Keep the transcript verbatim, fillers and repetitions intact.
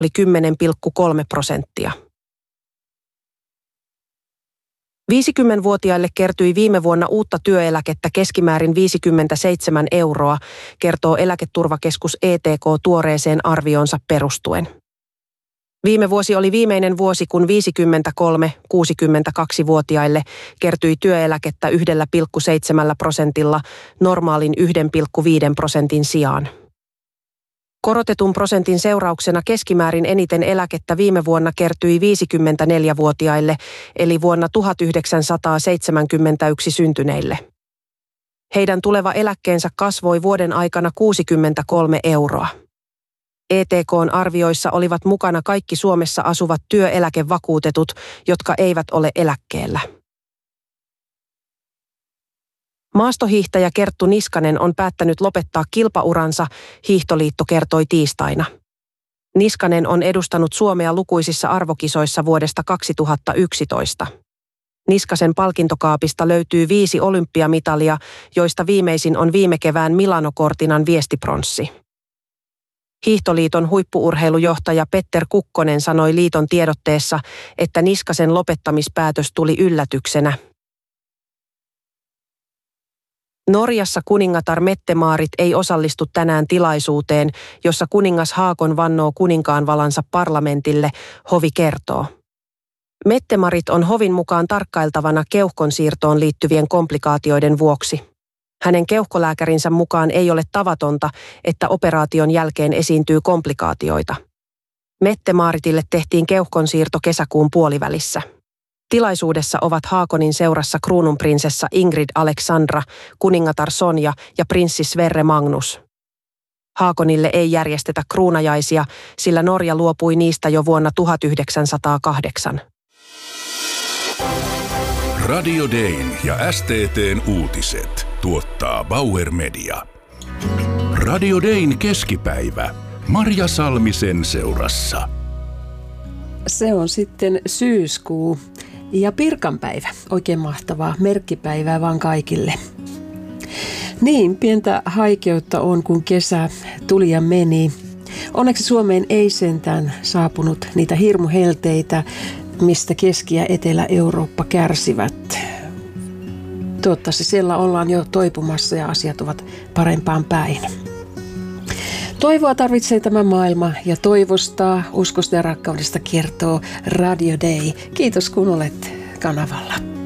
oli kymmenen pilkku kolme prosenttia. viisikymmentävuotiaille kertyi viime vuonna uutta työeläkettä keskimäärin viisikymmentäseitsemän euroa, kertoo Eläketurvakeskus E T K tuoreeseen arvioonsa perustuen. Viime vuosi oli viimeinen vuosi, kun viisikymmentäkolme–kuusikymmentäkaksivuotiaille kertyi työeläkettä yksi pilkku seitsemän prosentilla normaalin yksi pilkku viisi prosentin sijaan. Korotetun prosentin seurauksena keskimäärin eniten eläkettä viime vuonna kertyi viisikymmentäneljävuotiaille, eli vuonna tuhatyhdeksänsataaseitsemänkymmentäyksi syntyneille. Heidän tuleva eläkkeensä kasvoi vuoden aikana kuusikymmentäkolme euroa. E T K:n arvioissa olivat mukana kaikki Suomessa asuvat työeläkevakuutetut, jotka eivät ole eläkkeellä. Maastohiihtäjä Kerttu Niskanen on päättänyt lopettaa kilpauransa, Hiihtoliitto kertoi tiistaina. Niskanen on edustanut Suomea lukuisissa arvokisoissa vuodesta kaksituhattayksitoista. Niskasen palkintokaapista löytyy viisi olympiamitalia, joista viimeisin on viime kevään Milano-Cortinan viestipronssi. Hiihtoliiton huippu-urheilujohtaja Petter Kukkonen sanoi liiton tiedotteessa, että Niskasen lopettamispäätös tuli yllätyksenä. Norjassa kuningatar Mette-Maarit ei osallistu tänään tilaisuuteen, jossa kuningas Haakon vannoo kuninkaanvalansa parlamentille, hovi kertoo. Mette-Marit on hovin mukaan tarkkailtavana keuhkonsiirtoon liittyvien komplikaatioiden vuoksi. Hänen keuhkolääkärinsä mukaan ei ole tavatonta, että operaation jälkeen esiintyy komplikaatioita. Mette-Maaritille tehtiin keuhkonsiirto kesäkuun puolivälissä. Tilaisuudessa ovat Haakonin seurassa kruununprinsessa Ingrid Alexandra, kuningatar Sonja ja prinssi Sverre Magnus. Haakonille ei järjestetä kruunajaisia, sillä Norja luopui niistä jo vuonna tuhatyhdeksänsataakahdeksan. Radio Dayn ja S T T:n uutiset tuottaa Bauer Media. Radio Dayn keskipäivä Marja Salmisen seurassa. Se on sitten syyskuu ja Pirkanpäivä. Oikein mahtavaa merkkipäivää vaan kaikille. Niin, pientä haikeutta on, kun kesä tuli ja meni. Onneksi Suomeen ei sentään saapunut niitä hirmuhelteitä, mistä Keski- ja Etelä-Eurooppa kärsivät. Toivottavasti siellä ollaan jo toipumassa ja asiat ovat parempaan päin. Toivoa tarvitsee tämä maailma ja toivosta, uskosta ja rakkaudesta kertoo Radio Day. Kiitos kun olet kanavalla.